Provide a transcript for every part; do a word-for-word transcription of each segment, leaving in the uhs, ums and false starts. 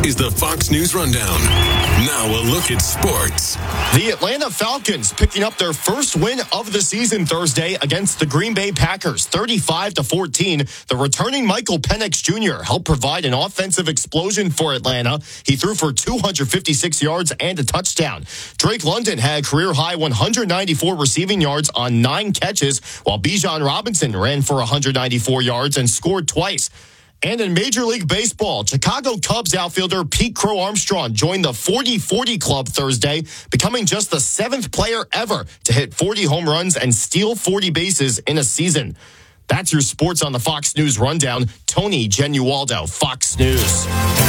is the Fox News Rundown. Now a look at sports. The Atlanta Falcons picking up their first win of the season Thursday against the Green Bay Packers, thirty-five to fourteen. The returning Michael Penix Junior helped provide an offensive explosion for Atlanta. He threw for two hundred fifty-six yards and a touchdown. Drake London had a career-high one hundred ninety-four receiving yards on nine catches, while Bijan Robinson ran for one hundred ninety-four yards and scored twice. And in Major League Baseball, Chicago Cubs outfielder Pete Crow Armstrong joined the forty forty club Thursday, becoming just the seventh player ever to hit forty home runs and steal forty bases in a season. That's your sports on the Fox News Rundown. Tony Genualdo, Fox News.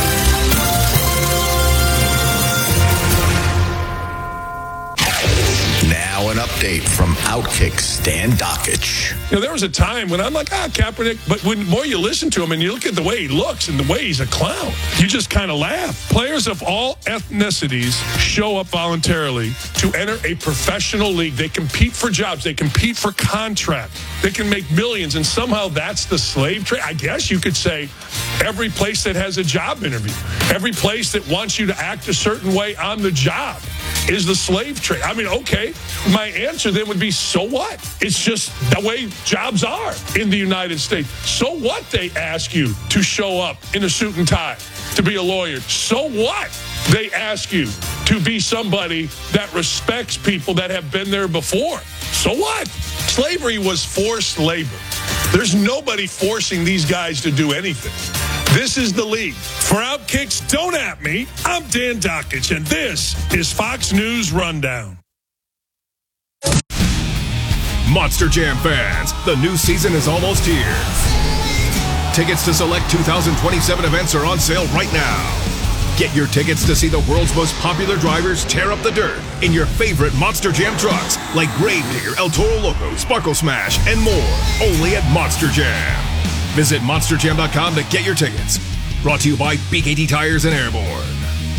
Now an update from Outkick Stan Dockich. You know, there was a time when I'm like, ah, Kaepernick, but when more you listen to him and you look at the way he looks and the way he's a clown, you just kind of laugh. Players of all ethnicities show up voluntarily to enter a professional league. They compete for jobs. They compete for contracts. They can make millions, and somehow that's the slave trade. I guess you could say every place that has a job interview, every place that wants you to act a certain way on the job is the slave trade. I mean, okay, my answer then would be, so what? It's just the way jobs are in the United States. So what they ask you to show up in a suit and tie to be a lawyer? So what they ask you to be somebody that respects people that have been there before? So what? Slavery was forced labor. There's nobody forcing these guys to do anything. This is the league. For Outkicks, don't at me. I'm Dan Dockich, and this is Fox News Rundown. Monster Jam fans, the new season is almost here. Tickets to select two thousand twenty-seven events are on sale right now. Get your tickets to see the world's most popular drivers tear up the dirt in your favorite Monster Jam trucks like Gravedigger, El Toro Loco, Sparkle Smash, and more. Only at Monster Jam. Visit monster jam dot com to get your tickets. Brought to you by B K T Tires and Airborne.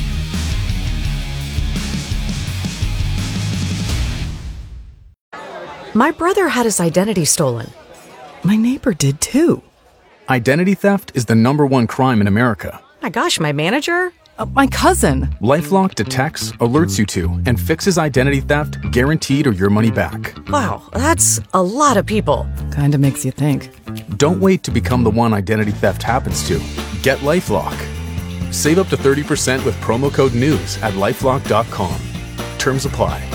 My brother had his identity stolen. My neighbor did too. Identity theft is the number one crime in America. My gosh, my manager? Uh, my cousin. LifeLock detects, alerts you to, and fixes identity theft guaranteed or your money back. Wow, that's a lot of people. Kinda makes you think. Don't wait to become the one identity theft happens to. Get LifeLock. Save up to thirty percent with promo code NEWS at lifelock dot com. Terms apply.